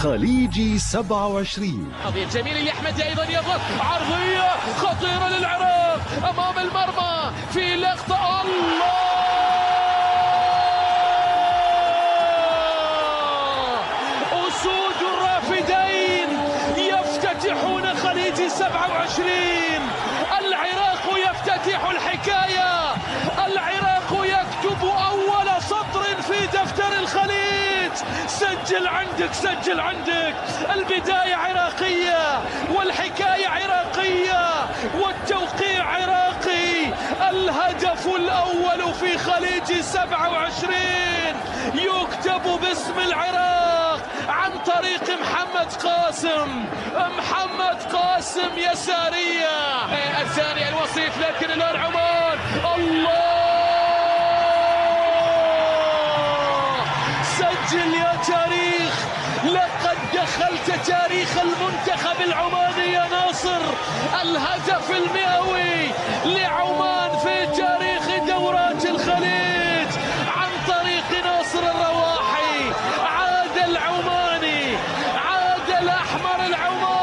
خليجي 27. قضية جميل اليحمدي أيضا يضغط عرضية خطيرة للعراق أمام المرمى في لقطة. الله أسود الرافدين يفتتحون خليجي 27. العراق يفتتح الحكاية، العراق يكتب أول سطر في دفتر الخليج. سجل عندك، سجل عندك. البداية عراقية والحكاية عراقية والتوقيع عراقي. الهدف الأول في خليج 27 يكتب باسم العراق عن طريق محمد قاسم. محمد قاسم يسارية. الثاني الوصيف لكن الآن عمان. الله سجل يا تاريخ، لقد دخلت تاريخ المنتخب العماني يا ناصر. الهدف المئوي لعمان في تاريخ دورات الخليج عن طريق ناصر الرواحي. عاد العماني، عاد الأحمر العماني.